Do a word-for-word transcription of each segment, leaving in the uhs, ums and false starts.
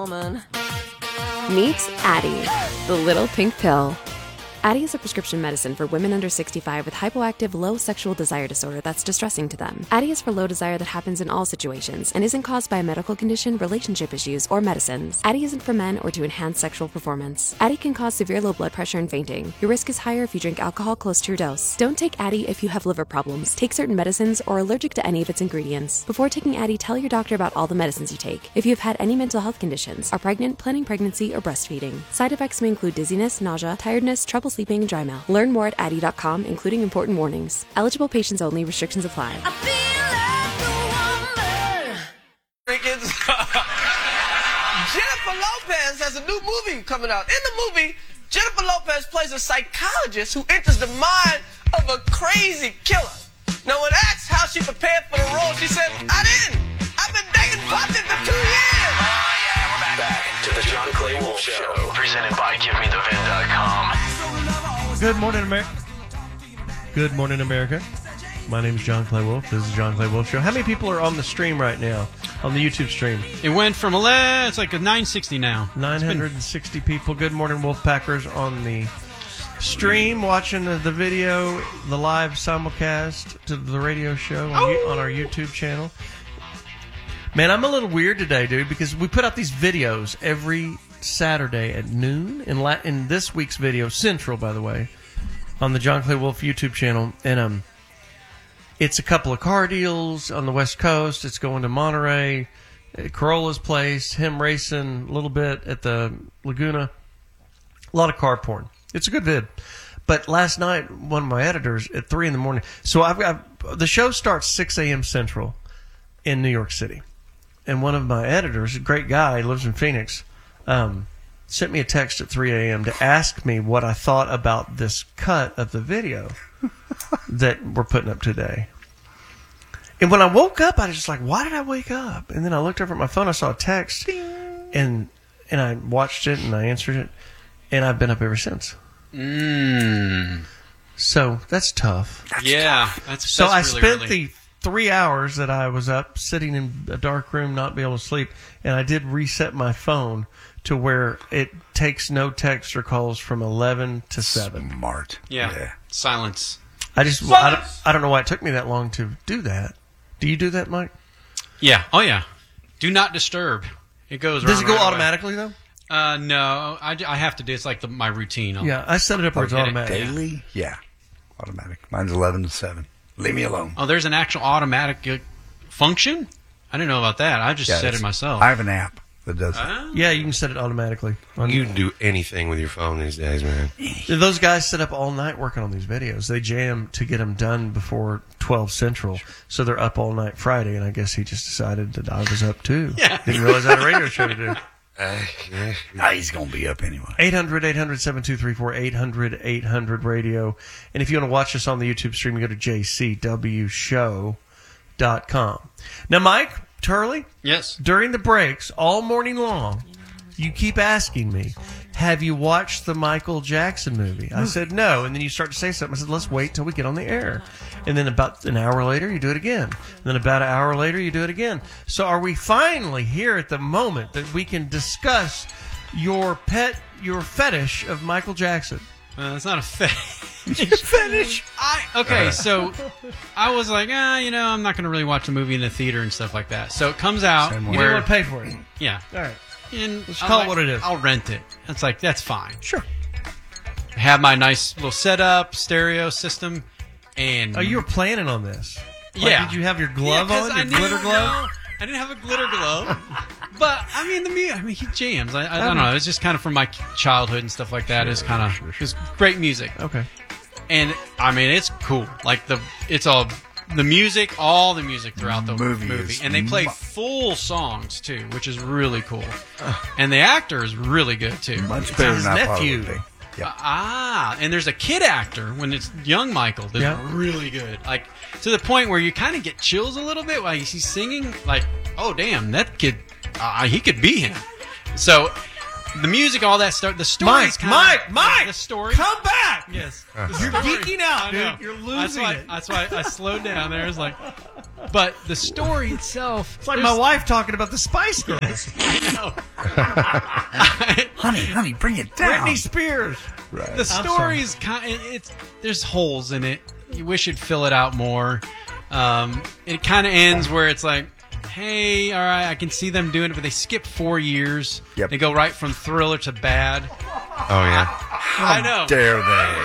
woman. Meet Addyi, the little pink pill. Addyi is a prescription medicine for women under sixty-five with hypoactive low sexual desire disorder that's distressing to them. Addyi is for low desire that happens in all situations and isn't caused by a medical condition, relationship issues, or medicines. Addyi isn't for men or to enhance sexual performance. Addyi can cause severe low blood pressure and fainting. Your risk is higher if you drink alcohol close to your dose. Don't take Addyi if you have liver problems, take certain medicines, or are allergic to any of its ingredients. Before taking Addyi, tell your doctor about all the medicines you take. If you have had any mental health conditions, are pregnant, planning pregnancy, or breastfeeding. Side effects may include dizziness, nausea, tiredness, trouble sleeping, and dry mouth. Learn more at addyi dot com, including important warnings. Eligible patients only. Restrictions apply. I feel like a woman. Jennifer Lopez has a new movie coming out. In the movie, Jennifer Lopez plays a psychologist who enters the mind of a crazy killer. Now, when asked how she prepared for the role, she said, I didn't. I've been dating Puffy for two years. Oh, yeah, we're back. Back to the John Clay Wolf Show. Presented by Give Me The Vin dot com. Good morning, America. Good morning, America. My name is John Clay Wolf. This is the John Clay Wolf Show. How many people are on the stream right now, on the YouTube stream? It went from eleven, it's like a nine sixty now. nine hundred sixty been... people. Good morning, Wolfpackers, on the stream, watching the, the video, the live simulcast to the radio show on, oh. on our YouTube channel. Man, I'm a little weird today, dude, because we put out these videos every Saturday at noon in, la- in this week's video, Central, by the way, on the John Clay Wolf YouTube channel. And um, it's a couple of car deals on the West Coast. It's going to Monterey, uh, Corolla's place, him racing a little bit at the Laguna. A lot of car porn. It's a good vid. But last night, one of my editors at three in the morning. So I've got the show starts six a.m. Central in New York City. And one of my editors, a great guy, lives in Phoenix, um, sent me a text at three a.m. to ask me what I thought about this cut of the video that we're putting up today. And when I woke up, I was just like, why did I wake up? And then I looked over at my phone, I saw a text, and and I watched it, and I answered it, and I've been up ever since. Mm. So that's tough. That's yeah. Tough. That's, so that's I really, spent really... the three hours that I was up sitting in a dark room, not be able to sleep, and I did reset my phone to where it takes no text or calls from eleven to seven. Smart. Yeah. yeah. Silence. I just well, I, don't, I don't know why it took me that long to do that. Do you do that, Mike? Yeah. Oh, yeah. Do not disturb. It goes Does it go right automatically, away. though? Uh, no. I, I have to do it. It's like the, my routine. I'll, yeah, I set it up where it's automatic. Daily? Yeah. Automatic. Mine's eleven to seven. Leave me alone. Oh, there's an actual automatic uh, function? I didn't know about that. I just yeah, set it myself. I have an app that does uh, it. Yeah, you can set it automatically. You can do anything with your phone these days, man. Those guys sit up all night working on these videos. They jam to get them done before twelve Central, so they're up all night Friday, and I guess he just decided that I was up too. Yeah. Didn't realize I had a radio show to do. Uh, yeah. Nah, he's going to be up anyway. eight hundred, eight hundred, seven two three four, eight hundred, eight hundred radio. And if you want to watch us on the YouTube stream, you go to j c w show dot com. Now, Mike Turley? Yes. During the breaks, all morning long, you keep asking me, have you watched the Michael Jackson movie? I said no. And then you start to say something. I said, let's wait till we get on the air. And then about an hour later, you do it again. And then about an hour later, you do it again. So are we finally here at the moment that we can discuss your pet, your fetish of Michael Jackson? Uh, it's not a fetish. Fetish? I, okay, so I was like, ah, you know, I'm not going to really watch the movie in the theater and stuff like that. So it comes out. You where, don't want to pay for it. Yeah. All right. And Let's I'm call like, it what it is. I'll rent it. It's like, that's fine. Sure. Have my nice little setup, stereo system, and... Oh, you were planning on this? Like, yeah. Did you have your glove yeah, on, your I glitter glove? No, I didn't have a glitter glove. But, I mean, the mu- I mean, he jams. I, I don't know. It's just kind of from my childhood and stuff like that. Sure, it's kind of sure, sure. It's great music. Okay. And, I mean, it's cool. Like, the it's all... The music, all the music throughout the movie, movie. And they play full songs, too, which is really cool. And the actor is really good, too. Much better his than I nephew. thought it would be. Yep. Uh, ah, and there's a kid actor when it's young Michael that's yeah. really good. Like, to the point where you kind of get chills a little bit while he's singing. Like, oh, damn, that kid, uh, he could be him. So... The music, all that stuff. The story. Mike, kinda, Mike, Mike, the story. come back. Yes, You're geeking out, dude. You're losing that's why, it. That's why I slowed down there. It's like, But the story itself, It's like my wife talking about the Spice Girls. honey, honey, bring it down. Britney Spears. Right. the story is kind. Of, it's there's holes in it. You wish it'd fill it out more. Um, it kind of ends where it's like, hey, all right, I can see them doing it, but they skip four years. Yep. They go right from Thriller to Bad. Oh yeah. I know. Dare they?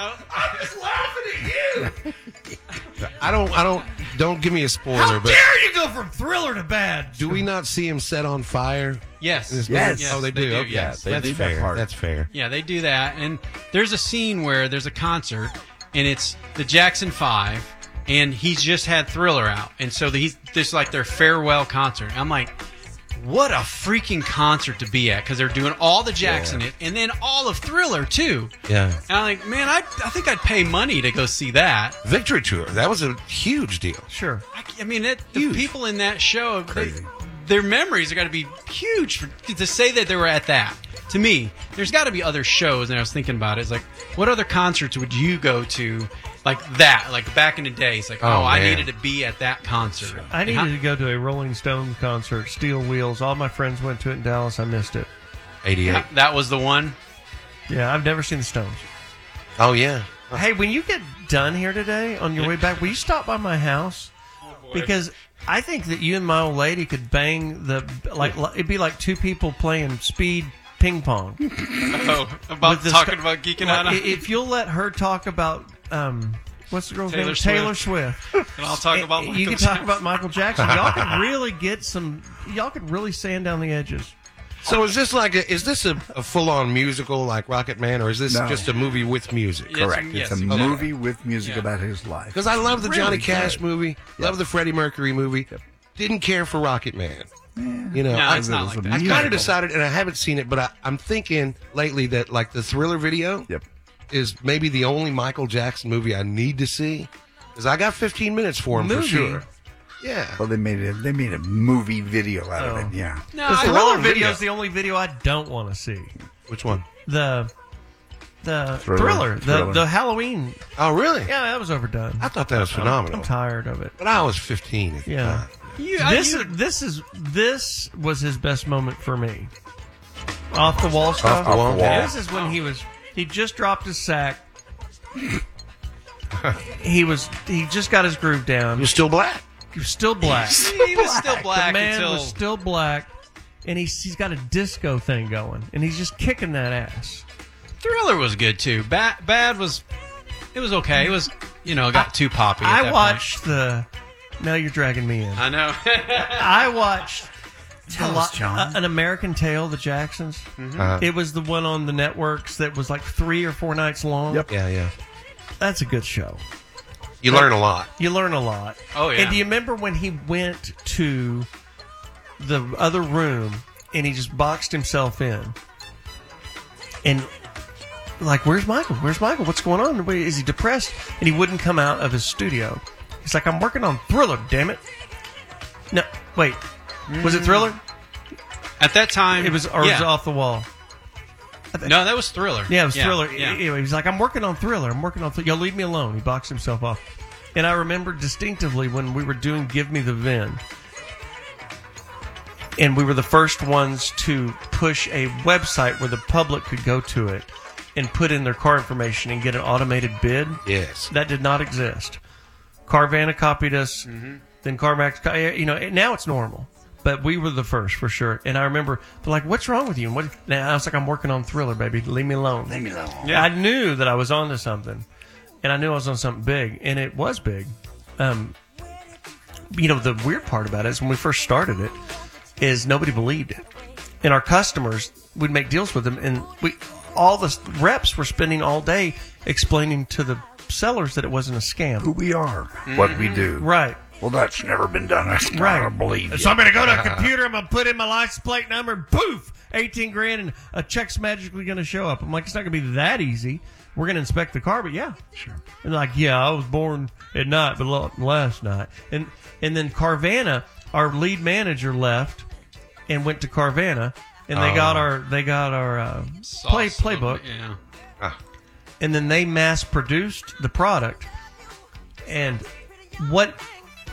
I don't. I don't. Don't give me a spoiler. How but dare you go from Thriller to Bad? do we not see him set on fire? Yes. in this Yes. movie? Oh, they do. Okay. Yes. they That's did that fair. part. That's fair. Yeah, they do that. And there's a scene where there's a concert, and it's the Jackson Five, and he's just had Thriller out. And so he's this is like their farewell concert. I'm like, what a freaking concert to be at, because they're doing all the Jackson it, and then all of Thriller, too. Yeah. And I'm like, man, I, I think I'd pay money to go see that. Victory Tour. That was a huge deal. Sure. I, I mean, it, the Huge. people in that show, they, Crazy. their memories are got to be huge for, to say that they were at that. To me, there's got to be other shows, and I was thinking about it. It's like, what other concerts would you go to like that? Like back in the day, it's like, oh, Oh, I man. needed to be at that concert. I And needed how- to go to a Rolling Stones concert, Steel Wheels. All my friends went to it in Dallas. I missed it. eighty-eight. That was the one. Yeah, I've never seen the Stones. Oh yeah. Hey, when you get done here today on your way back, will you stop by my house? Because I think that you and my old lady could bang the like. It'd be like two people playing speed ping pong. Oh, about With this talking co- about geeking like, out. i- If you'll let her talk about um, what's the girl's Taylor name? Swift. Taylor Swift. And I'll talk about you Michael can talk Jackson. about Michael Jackson. Y'all could really get some. Y'all could really sand down the edges. So is this like a, is this a, a full on musical like Rocket Man, or is this No. just a movie with music? Yes, Correct. yes, It's a exactly. movie with music Yeah. about his life. Because I love the Really Johnny Cash good. movie, love the Freddie Mercury movie. Yep. Didn't care for Rocket Man. You know, No, I, it's not like a that. I kind musical. of decided, and I haven't seen it, but I, I'm thinking lately that like the Thriller video Yep. is maybe the only Michael Jackson movie I need to see. Because I got fifteen minutes for him Movie? for sure. Yeah. Well, they made it. They made a movie video out Oh. of it. Yeah. No, The I- Thriller long video video. is the only video I don't want to see. Which one? The the Thriller. thriller, the Thriller. the Halloween. Oh, really? Yeah, that was overdone. I thought that was phenomenal. I'm tired of it. But I was fifteen at the Yeah. time. you, I- This you- is this is this was his best moment for me. Off the wall stuff. the wall. Yeah. This is when he was he just dropped his sack. he was he just got his groove down. You're still black. He was still black. he was still black the man until was still black, and he's he's got a disco thing going, and he's just kicking that ass. Thriller was good too. Bad, bad was it was okay. It was you know it got too poppy. At I that watched the. Now you're dragging me in. Point. I know. I watched Tell the us, lo- John. uh, An American Tale, the Jacksons. Uh, It was the one on the networks that was like three or four nights long. Yep. yeah, yeah. That's a good show. You learn a lot. You learn a lot. Oh, yeah. And do you remember when he went to the other room and he just boxed himself in? And like, where's Michael? Where's Michael? What's going on? Is he depressed? And he wouldn't come out of his studio. He's like, I'm working on Thriller, damn it. No, wait. Was it Thriller? At that time, It was, or yeah. was it Off the Wall? No, that was Thriller. Yeah, it was Thriller. Yeah. Anyway, he's like, I'm working on Thriller. I'm working on Thriller. Y'all leave me alone. He boxed himself off. And I remember distinctively when we were doing Give Me the Vin, and we were the first ones to push a website where the public could go to it and put in their car information and get an automated bid. Yes. That did not exist. Carvana copied us. Mm-hmm. Then CarMax, co- you know, now it's normal. But we were the first for sure. And I remember, they're like, what's wrong with you? And what? Now I was like, I'm working on Thriller, baby. Leave me alone. Leave me alone. I knew that I was onto something. And I knew I was on something big. And it was big. Um, you know, the weird part about it is when we first started it, is nobody believed it. And our customers, we'd make deals with them. And we, all the reps were spending all day explaining to the sellers that it wasn't a scam. Who we are, what we do. Right. Well, that's never been done. I still Right. don't believe you. So I'm going to go to a computer, I'm going to put in my license plate number, and poof, eighteen grand, and a check's magically going to show up. I'm like, it's not going to be that easy. We're going to inspect the car, but yeah. Sure. And like, yeah, I was born at night, but lo- last night. And and then Carvana, our lead manager, left and went to Carvana, and they Oh. got our they got our uh, play Sauce, playbook, Yeah. Ah. and then they mass produced the product. And what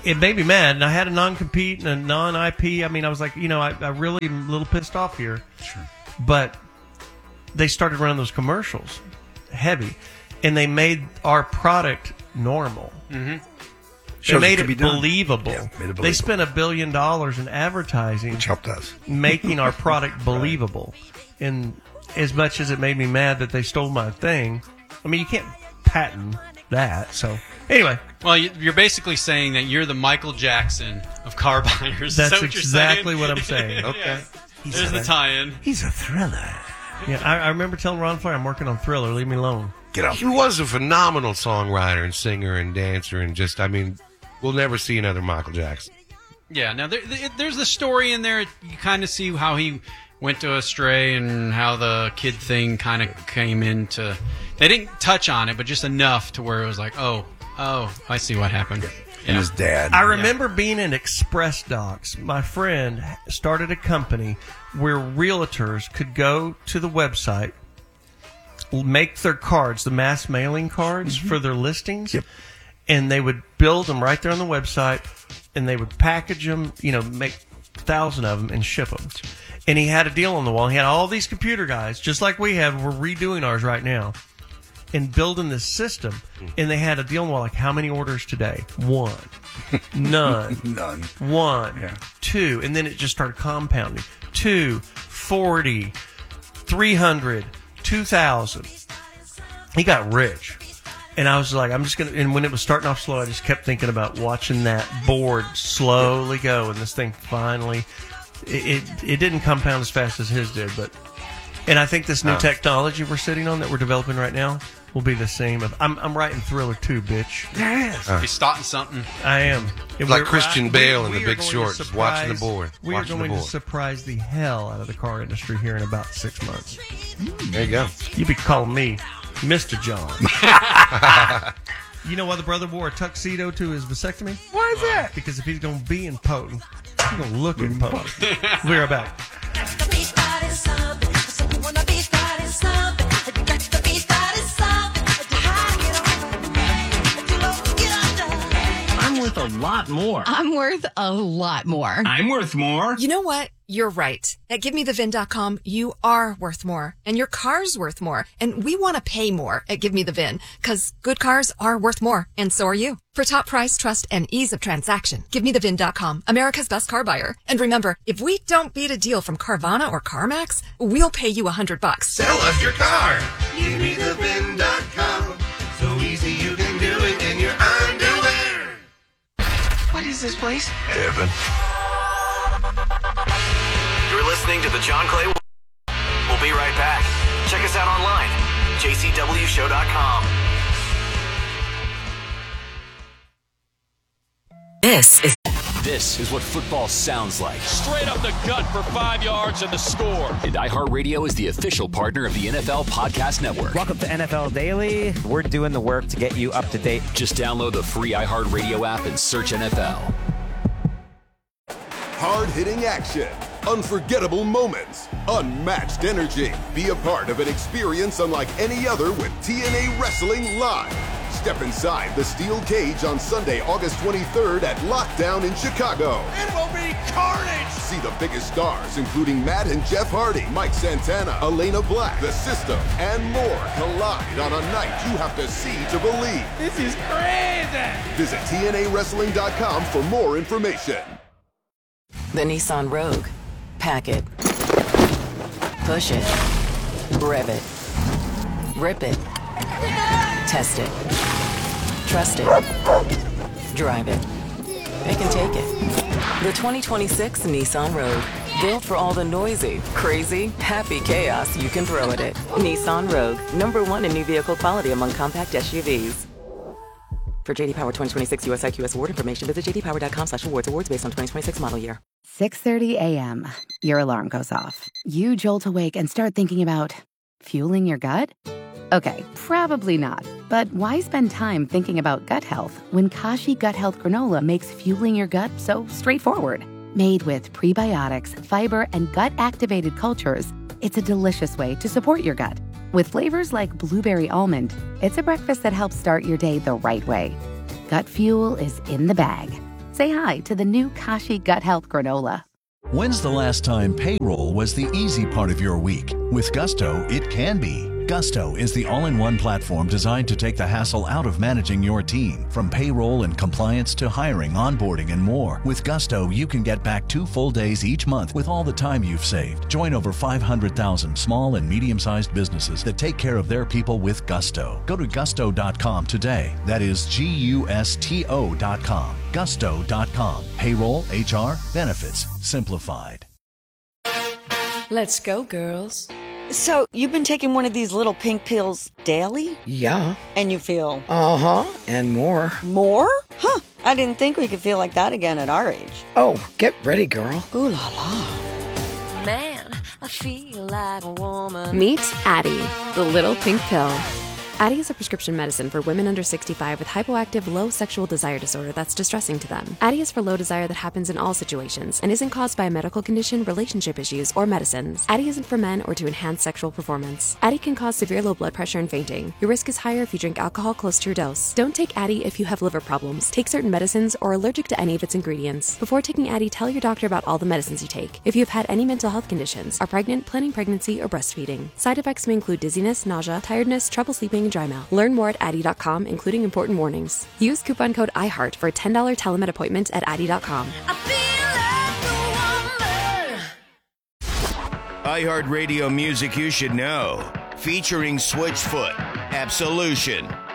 it made me mad. And I had a non-compete and a non-I P. I mean, I was like, you know, I, I really am a little pissed off here. Sure. But they started running those commercials, heavy, and they made our product normal. Mm-hmm. They made it believable. Yeah, made it believable. They spent a billion dollars in advertising, which helped us, making our product believable. And as much as it made me mad that they stole my thing, I mean, you can't patent that. So anyway, well, you're basically saying that you're the Michael Jackson of car buyers. That's Is that what exactly you're what I'm saying. Okay, yeah. There's the tie-in. He's a thriller. Yeah, I, I remember telling Ron Flair, I'm working on Thriller. Leave me alone. Get up. He was a phenomenal songwriter and singer and dancer, and just, I mean, we'll never see another Michael Jackson. Yeah, now there, there, there's the story in there. You kind of see how he went to Astray and how the kid thing kind of came into. They didn't touch on it, but just enough to where it was like, oh, oh, I see what happened. Yeah. And his dad. I remember yeah. being in Express Docs. My friend started a company where realtors could go to the website, make their cards, the mass mailing cards mm-hmm. for their listings, yep. and they would build them right there on the website, and they would package them, you know, make a thousand of them and ship them. And he had a deal on the wall. He had all these computer guys, just like we have. We're redoing ours right now. And building this system, and they had a deal on the wall, like, how many orders today? One. None. None. One. Yeah. Two. And then it just started compounding. Two. Forty. Three hundred. Two thousand. He got rich. And I was like, I'm just going to, and when it was starting off slow, I just kept thinking about watching that board slowly go, and this thing finally, it, it, it didn't compound as fast as his did, but, and I think this new uh. technology we're sitting on that we're developing right now will be the same. Of, I'm, I'm writing Thriller two, bitch. Yes. Uh. He's starting something. I am. It's like Christian I, Bale we, in we The Big surprise, Short, just watching the board. We watching are going the board. to surprise the hell out of the car industry here in about six months. There you go. You be calling me Mister John. You know why the brother wore a tuxedo to his vasectomy? Why is that? Because if he's going to be impotent, he's going to look impotent. We're right back. I'm worth a lot more. I'm worth a lot more. I'm worth more. You know what? You're right. At Give Me The Vin dot com, you are worth more. And your car's worth more. And we want to pay more at Give Me The Vin, because good cars are worth more. And so are you. For top price, trust, and ease of transaction, Give Me The Vin dot com, America's best car buyer. And remember, if we don't beat a deal from Carvana or CarMax, we'll pay you a hundred bucks. Sell us your car. Give Me The Vin dot com. So easy you can do it in your underwear. What is this place? Heaven. You're listening to The John Clay. We'll be right back. Check us out online, J C W show dot com. This is This is what football sounds like. Straight up the gut for five yards and the score. And iHeartRadio is the official partner of the N F L Podcast Network. Welcome to N F L Daily. We're doing the work to get you up to date. Just download the free iHeartRadio app and search N F L. Hard-hitting action, unforgettable moments, unmatched energy. Be a part of an experience unlike any other with T N A Wrestling Live. Step inside the steel cage on Sunday, August twenty-third at Lockdown in Chicago. It will be carnage! See the biggest stars, including Matt and Jeff Hardy, Mike Santana, Elena Black, The System, and more collide on a night you have to see to believe. This is crazy! Visit T N A Wrestling dot com for more information. the Nissan Rogue. Pack it. Push it. Rev it. Rip it. Test it. Trust it. Drive it. Pick and take it. The twenty twenty-six Nissan Rogue. Built for all the noisy, crazy, happy chaos you can throw at it. Nissan Rogue. Number one in new vehicle quality among compact S U Vs. For J D Power twenty twenty-six U S I Q S award information, visit j d power dot com slash awards. Awards based on twenty twenty-six model year. six thirty a.m. Your alarm goes off. You jolt awake and start thinking about fueling your gut? Okay, probably not. But why spend time thinking about gut health when Kashi Gut Health Granola makes fueling your gut so straightforward? Made with prebiotics, fiber, and gut-activated cultures, it's a delicious way to support your gut. With flavors like blueberry almond, it's a breakfast that helps start your day the right way. Gut fuel is in the bag. say hi to the new Kashi Gut Health Granola. When's the last time payroll was the easy part of your week? With Gusto, it can be. Gusto is the all-in-one platform designed to take the hassle out of managing your team. From payroll and compliance to hiring, onboarding, and more. With Gusto, you can get back two full days each month with all the time you've saved. Join over five hundred thousand small and medium-sized businesses that take care of their people with Gusto. Go to gusto dot com today. That is G U S T O dot com. gusto dot com. Payroll, H R, benefits, simplified. Let's go, girls. So, you've been taking one of these little pink pills daily? Yeah. And you feel? Uh-huh, and more. More? Huh, I didn't think we could feel like that again at our age. Oh, get ready, girl. Ooh la la. Man, I feel like a woman. Meet Addie, the little pink pill. Addie is a prescription medicine for women under sixty-five with hypoactive low sexual desire disorder that's distressing to them. Addie is for low desire that happens in all situations and isn't caused by a medical condition, relationship issues, or medicines. Addie isn't for men or to enhance sexual performance. Addie can cause severe low blood pressure and fainting. Your risk is higher if you drink alcohol close to your dose. Don't take Addie if you have liver problems, take certain medicines, or are allergic to any of its ingredients. Before taking Addie, tell your doctor about all the medicines you take. If you have had any mental health conditions, are pregnant, planning pregnancy, or breastfeeding. Side effects may include dizziness, nausea, tiredness, trouble sleeping, and dry mouth. Learn more at Addie dot com, including important warnings. Use coupon code iHeart for a ten dollars telemed appointment at Addie dot com. iHeartRadio music you should know. Featuring Switchfoot, Absolution,